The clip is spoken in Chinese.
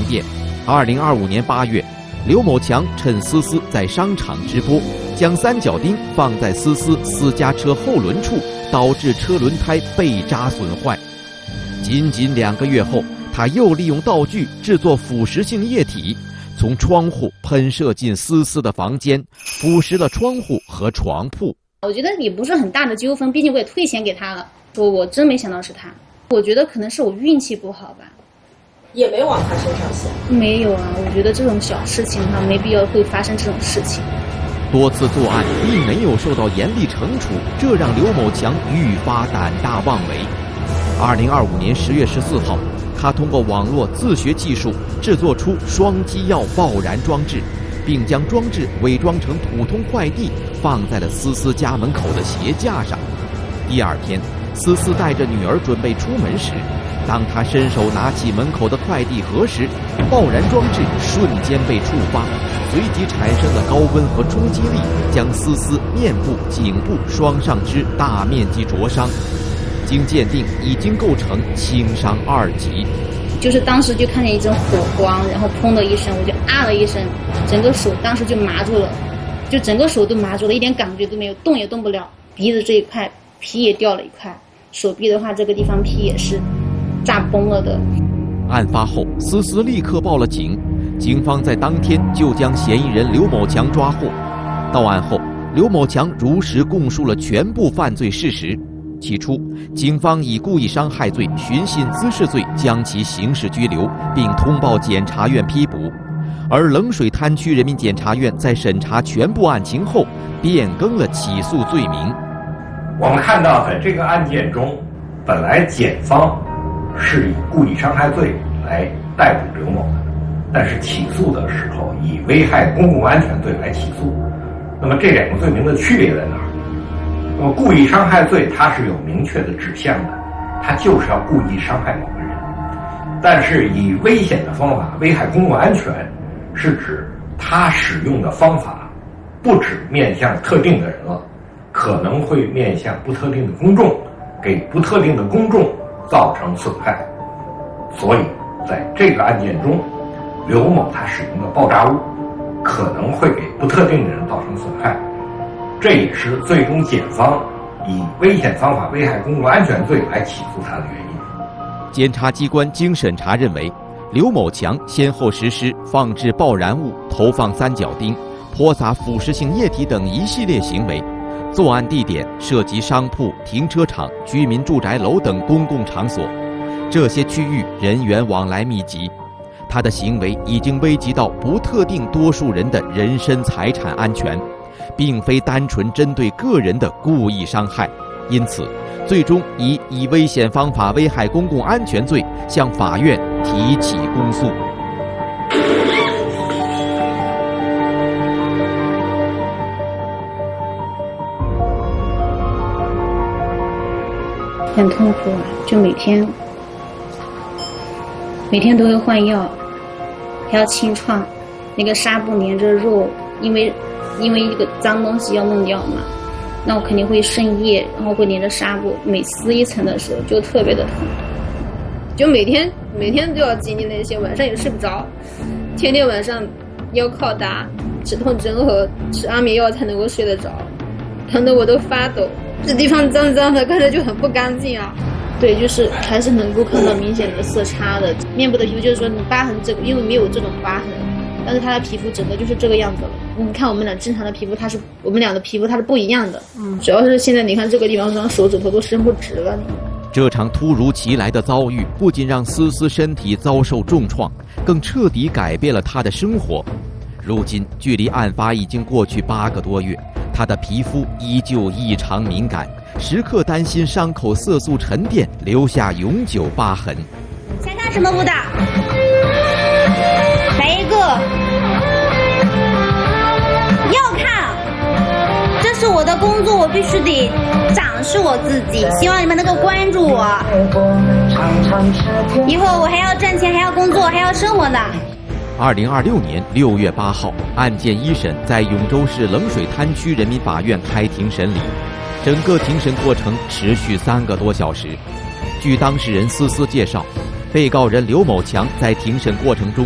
店。2025年8月，刘某强趁思思在商场直播，将三角钉放在思思私家车后轮处，导致车轮胎被扎损坏。仅2个月后，他又利用道具制作腐蚀性液体，从窗户喷射进思思的房间，腐蚀了窗户和床铺。 我觉得也不是很大的纠纷，毕竟我也退钱给他了。我真没想到是他，我觉得可能是我运气不好吧。 也没往他身上想。 没有啊，我觉得这种小事情哈，没必要会发生这种事情。 多次作案并没有受到严厉惩处，这让刘某强愈发胆大妄为。2025年10月14号，他通过网络自学技术制作出双击药爆燃装置，并将装置伪装成普通快递，放在了思思家门口的鞋架上。第二天，思思带着女儿准备出门时，当他伸手拿起门口的快递盒时，爆燃装置瞬间被触发，随即产生了高温和冲击力，将思思面部、颈部双上肢大面积灼伤。经鉴定，已经构成轻伤2级。 就是当时就看见一阵火光，然后砰的一声，我就啊了一声，整个手当时就麻住了，就整个手都麻住了，一点感觉都没有，动也动不了。鼻子这一块皮也掉了一块，手臂的话这个地方皮也是炸崩了的。 案发后，思思立刻报了警，警方在当天就将嫌疑人刘某强抓获。到案后，刘某强如实供述了全部犯罪事实。起初，警方以故意伤害罪、寻衅滋事罪将其刑事拘留，并通报检察院批捕。而冷水滩区人民检察院在审查全部案情后，变更了起诉罪名。 我们看到，在这个案件中，本来检方是以故意伤害罪来逮捕刘某的，但是起诉的时候以危害公共安全罪来起诉。那么这2个罪名的区别在哪儿？那么故意伤害罪它是有明确的指向的，它就是要故意伤害某个人。但是以危险的方法危害公共安全，是指他使用的方法不只面向特定的人了，可能会面向不特定的公众，给不特定的公众造成损害。所以在这个案件中，刘某他使用的爆炸物可能会给不特定的人造成损害，这也是最终检方以危险方法危害公共安全罪来起诉他的原因。 检察机关经审查认为，刘某强先后实施放置爆燃物、投放三角钉、泼洒腐蚀性液体等一系列行为，作案地点涉及商铺、停车场、居民住宅楼等公共场所，这些区域人员往来密集，他的行为已经危及到不特定多数人的人身财产安全，并非单纯针对个人的故意伤害，因此最终以危险方法危害公共安全罪向法院提起公诉。 很痛苦啊，就每天都会换药，还要清创，那个纱布连着肉，因为一个脏东西要弄掉嘛，那我肯定会渗液，然后会连着纱布，每撕一层的时候就特别的痛，就每天都要经历那些，晚上也睡不着，天天晚上要靠打止痛针和吃安眠药才能够睡得着，疼得我都发抖。这地方脏脏的，看着就很不干净啊。对，就是还是能够看到明显的色差的。面部的皮肤就是说你疤痕这个，因为没有这种疤痕，但是他的皮肤整个就是这个样子了。你看我们俩正常的皮肤，我们俩的皮肤它是不一样的。主要是现在你看这个地方上手指头都伸不直了。 这场突如其来的遭遇不仅让思思身体遭受重创，更彻底改变了她的生活。如今距离案发已经过去8个多月，她的皮肤依旧异常敏感，时刻担心伤口色素沉淀留下永久疤痕。 想看什么舞蹈？来一个。要看，这是我的工作，我必须得展示我自己，希望你们能够关注我。以后我还要挣钱，还要工作，还要生活呢。 2026年6月8号，案件一审在永州市冷水滩区人民法院开庭审理，整个庭审过程持续3个多小时。据当事人思思介绍，被告人刘某强在庭审过程中